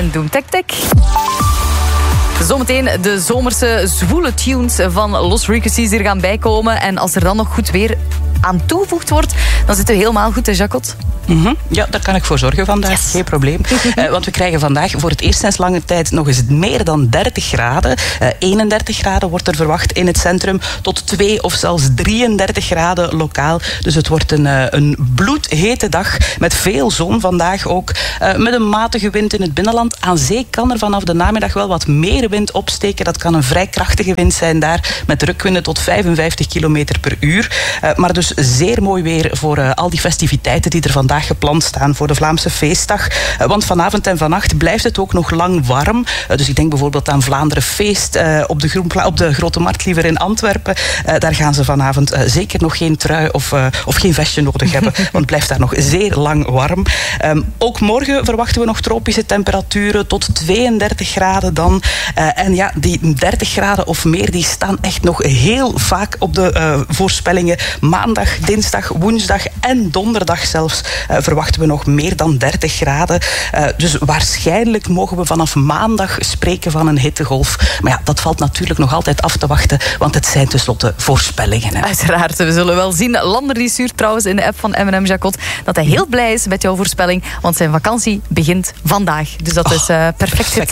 en Doom Tek Tek. Zometeen de zomerse zwoele tunes van Los Ricocets die er gaan bijkomen. En als er dan nog goed weer aan toegevoegd wordt, dan zitten we helemaal goed, hè, Jacot? Ja, daar kan ik voor zorgen vandaag. Yes. Geen probleem. Want we krijgen vandaag voor het eerst sinds lange tijd nog eens meer dan 30 graden. 31 graden wordt er verwacht in het centrum. Tot 2 of zelfs 33 graden lokaal. Dus het wordt een bloedhete dag met veel zon vandaag ook. Met een matige wind in het binnenland. Aan zee kan er vanaf de namiddag wel wat meer wind opsteken. Dat kan een vrij krachtige wind zijn daar. Met drukwinden tot 55 km per uur. Maar dus zeer mooi weer voor al die festiviteiten die er vandaag gepland staan voor de Vlaamse feestdag. Want vanavond en vannacht blijft het ook nog lang warm. Dus ik denk bijvoorbeeld aan Vlaanderen Feest op de Grote Markt, liever in Antwerpen. Daar gaan ze vanavond zeker nog geen trui of geen vestje nodig hebben. Want het blijft daar nog zeer lang warm. Ook morgen verwachten we nog tropische temperaturen tot 32 graden dan. En ja, die 30 graden of meer die staan echt nog heel vaak op de voorspellingen. Maandag, dinsdag, woensdag en donderdag zelfs verwachten we nog meer dan 30 graden. Dus waarschijnlijk mogen we vanaf maandag spreken van een hittegolf. Maar ja, dat valt natuurlijk nog altijd af te wachten, want het zijn tenslotte voorspellingen. Hè. Uiteraard, we zullen wel zien. Lander die stuurt trouwens in de app van M&M Jacot dat hij heel blij is met jouw voorspelling, want zijn vakantie begint vandaag. Dus dat is perfect.